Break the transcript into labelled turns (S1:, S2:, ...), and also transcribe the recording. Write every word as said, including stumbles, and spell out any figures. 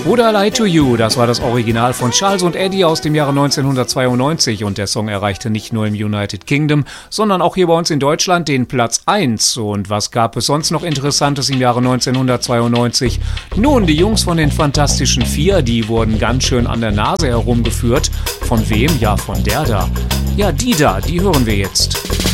S1: Oder Lie to You, das war das Original von Charles und Eddie aus dem Jahre neunzehnhundertzweiundneunzig und der Song erreichte nicht nur im United Kingdom, sondern auch hier bei uns in Deutschland den Platz eins. Und was gab es sonst noch Interessantes im Jahre neunzehnhundertzweiundneunzig? Nun, die Jungs von den Fantastischen Vier, die wurden ganz schön an der Nase herumgeführt. Von wem? Ja, von der da. Ja, die da, die hören wir jetzt.